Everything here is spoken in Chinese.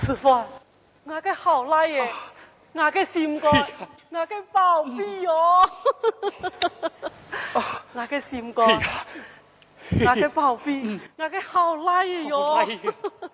师傅，我嘅好赖耶，我嘅心肝，我嘅寶貝哦，我嘅心肝，我嘅寶貝，我嘅好賴耶喲。